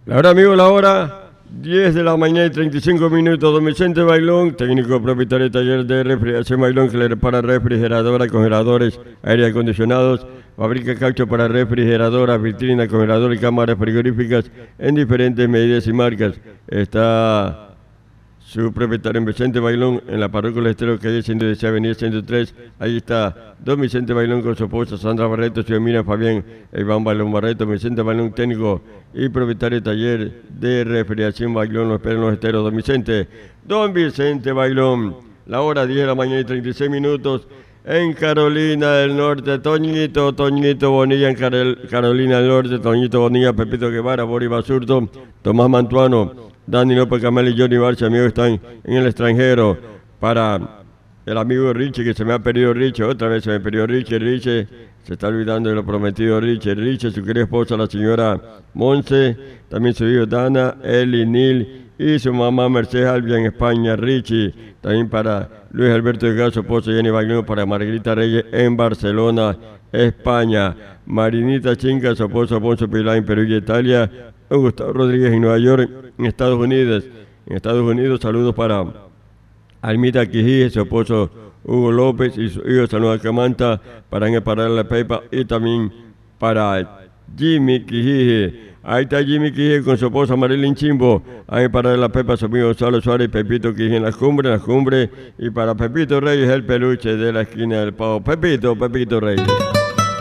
Ahora, amigos, la hora 10 de la mañana y 35 minutos. Don Vicente Bailón, técnico propietario de taller de refrigeración Bailón, que le repara refrigeradoras, congeladores, aire acondicionados, fabrica caucho para refrigeradoras, vitrinas, congeladores y cámaras frigoríficas en diferentes medidas y marcas. Está su propietario en Vicente Bailón, en la parroquia del Estero, calle 116, avenida 103. Ahí está don Vicente Bailón con su esposa Sandra Barreto, su amiga Fabián e Iván Bailón Barreto. Vicente Bailón, técnico y propietario de taller de refrigeración Bailón, los esperan los Esteros. Don Vicente Bailón, la hora 10 de la mañana y 36 minutos. En Carolina del Norte, Toñito Bonilla, en Carolina del Norte, Toñito Bonilla, Pepito Guevara, Boris Basurto, Tomás Mantuano, Dani López Camel y Johnny Barcia, amigos, están en el extranjero. Para el amigo Richie, que se me ha perdido Richie, otra vez se me perdió Richie, se está olvidando de lo prometido Richie, su querida esposa, la señora Monse, también su hijo Dana, Eli, Nil, y su mamá Mercedes Albia en España, Richie, también para Luis Alberto Delgado, su esposo Jenny Bailón, para Margarita Reyes en Barcelona, España, Marinita Chinga, su esposo Alfonso Pilar en Perú y Italia, Gustavo Rodríguez en Nueva York, en Estados Unidos, saludos para Almita Quijije, su esposo Hugo López y su hijo Saluda Camanta, para Parar la Pepa, y también para Jimmy Quijije. Ahí está Jimmy Quijije con su esposa Marilyn Chimbo, ahí para la Pepa, su amigo Gonzalo Suárez y Pepito Quijije en las cumbres, y para Pepito Reyes, el peluche de la esquina del Pavo. Pepito Reyes.